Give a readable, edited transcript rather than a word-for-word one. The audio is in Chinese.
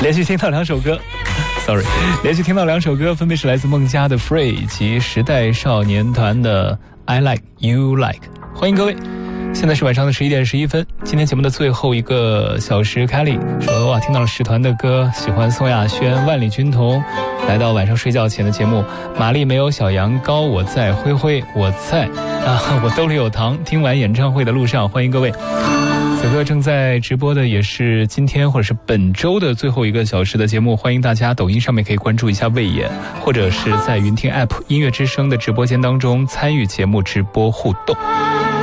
连续听到两首歌 ，sorry， 连续听到两首歌，分别是来自孟佳的《Free》以及时代少年团的《I Like You Like》。欢迎各位，现在是晚上的11点11分。今天节目的最后一个小时 ，Kelly 说哇，听到了使团的歌，喜欢宋亚轩、万里军彤。来到晚上睡觉前的节目，玛丽没有小羊羔，我在灰灰，我在我兜里有糖。听完演唱会的路上，欢迎各位。此刻正在直播的也是今天或者是本周的最后一个小时的节目，欢迎大家抖音上面可以关注一下魏野，或者是在云听 App 音乐之声的直播间当中参与节目直播互动。